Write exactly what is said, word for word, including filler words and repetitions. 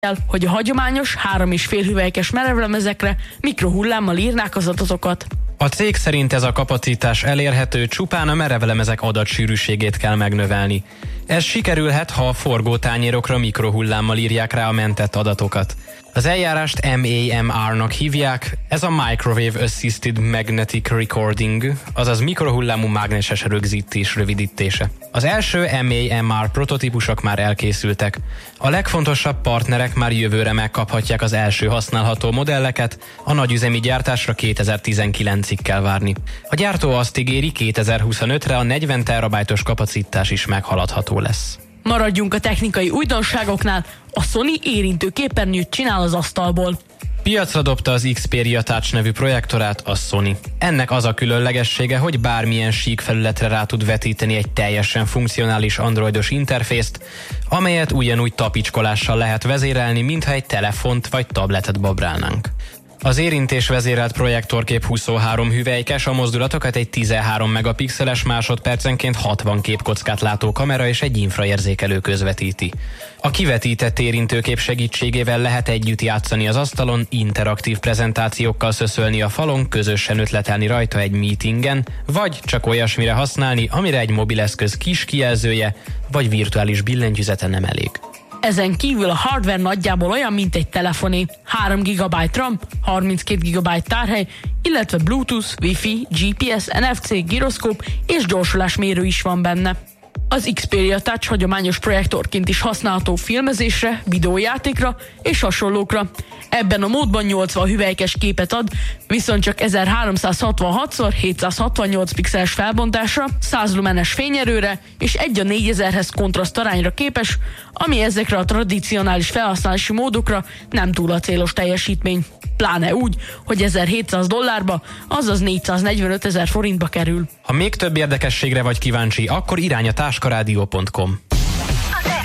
hogy a hagyományos, három és fél hüvelykes merevlemezekre mikrohullámmal írnák az adatokat. A cég szerint ez a kapacitás elérhető, csupán a merevlemezek adatsűrűségét kell megnövelni. Ez sikerülhet, ha a forgótányérokra mikrohullámmal írják rá a mentett adatokat. Az eljárást em á em er-nak hívják, ez a Microwave Assisted Magnetic Recording, azaz mikrohullámú mágneses rögzítés rövidítése. Az első em á em er prototípusok már elkészültek. A legfontosabb partnerek már jövőre megkaphatják az első használható modelleket, a nagyüzemi gyártásra kétezer-tizenkilencig kell várni. A gyártó azt ígéri, kétezer-huszonötre a negyven terabájtos kapacitás is meghaladható lesz. Maradjunk a technikai újdonságoknál, a Sony érintő képernyőt csinál az asztalból. Piacra dobta az Xperia Touch nevű projektorát a Sony. Ennek az a különlegessége, hogy bármilyen sík felületre rá tud vetíteni egy teljesen funkcionális androidos interfészt, amelyet ugyanúgy tapicskolással lehet vezérelni, mintha egy telefont vagy tabletet babrálnánk. Az érintés vezérelt projektorkép huszonhárom hüvelykes, a mozdulatokat egy tizenhárom megapixeles másodpercenként hatvan képkockát látó kamera és egy infraérzékelő közvetíti. A kivetített érintőkép segítségével lehet együtt játszani az asztalon, interaktív prezentációkkal szöszölni a falon, közösen ötletelni rajta egy meetingen, vagy csak olyasmire használni, amire egy mobileszköz kis kijelzője vagy virtuális billentyűzete nem elég. Ezen kívül a hardware nagyjából olyan, mint egy telefoné. három gigabyte RAM, harminckét gigabyte tárhely, illetve Bluetooth, Wi-Fi, gé pé es, en ef cé, gyroszkóp és gyorsulásmérő is van benne. Az Xperia Touch hagyományos projektorként is használható filmezésre, videójátékra és hasonlókra. Ebben a módban nyolcvan hüvelykes képet ad, viszont csak ezerháromszázhatvanhat szor hétszázhatvannyolc pixeles felbontásra, száz lumenes fényerőre és egy a négyezerhez kontraszt arányra képes, ami ezekre a tradicionális felhasználási módokra nem túl a célos teljesítmény. Pláne úgy, hogy ezerhétszáz dollárba, azaz négyszáznegyvenöt ezer forintba kerül. Ha még több érdekességre vagy kíváncsi, akkor irány a táskarádió pont com.